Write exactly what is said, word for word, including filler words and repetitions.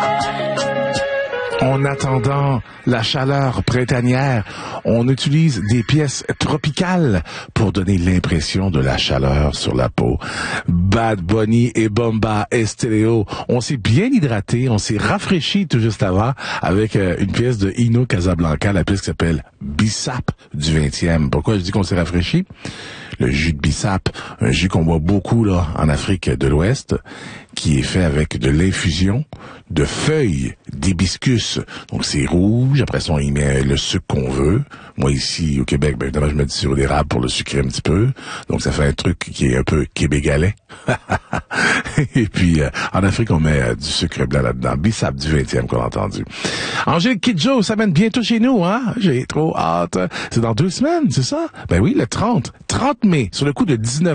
En attendant la chaleur printanière, on utilise des pièces tropicales pour donner l'impression de la chaleur sur la peau. Bad Bunny et Bomba Estéreo, on s'est bien hydraté, on s'est rafraîchi tout juste avant avec euh, une pièce de Hino Casablanca, la pièce qui s'appelle Bissap du vingtième. Pourquoi je dis qu'on s'est rafraîchi? Le jus de bissap, un jus qu'on boit beaucoup là en Afrique de l'Ouest, qui est fait avec de l'infusion de feuilles d'hibiscus. Donc c'est rouge, après ça on y met le sucre qu'on veut. Moi ici au Québec, ben évidemment je mets du sirop d'érable pour le sucrer un petit peu. Donc ça fait un truc qui est un peu québégalais. Et puis euh, en Afrique on met euh, du sucre blanc là-dedans. Bissap du vingtième qu'on a entendu. Angèle Kidjo s'amène bientôt chez nous, hein? J'ai trop hâte. C'est dans deux semaines, c'est ça? Ben oui, le trente. trente mai, sur le coup de dix-neuf